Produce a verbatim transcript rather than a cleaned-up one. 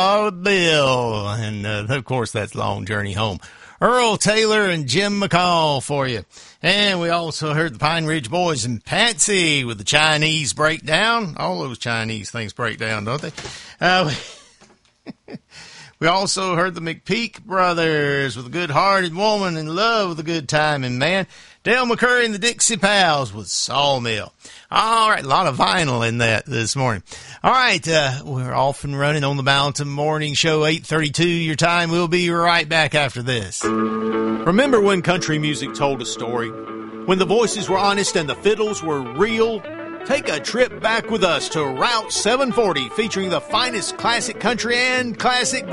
Bill. And, uh, of course, that's Long Journey Home. Earl Taylor and Jim McCall for you. And we also heard the Pine Ridge Boys and Patsy with the Chinese breakdown. All those Chinese things break down, don't they? Uh, we also heard the McPeak Brothers with a Good-Hearted Woman in Love with a Good Timing Man. Dale McCurry and the Dixie Pals with Sawmill. All right, a lot of vinyl in that this morning. All right, uh, we're off and running on the Mountain Morning Show, eight thirty-two your time. We'll be right back after this. Remember when country music told a story? When the voices were honest and the fiddles were real? Take a trip back with us to Route seven forty, featuring the finest classic country and classic